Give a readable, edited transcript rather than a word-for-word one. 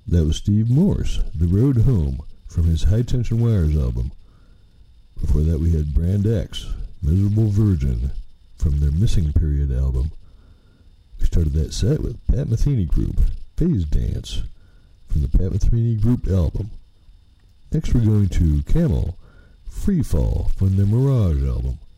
That was Steve Morse, The Road Home, from his High Tension Wires album. Before that we had Brand X, Miserable Virgin, from their Missing Period album. We started that set with Pat Metheny Group, Phase Dance, from the Pat Metheny Group album. Next we're going to Camel, Free Fall, from their Mirage album.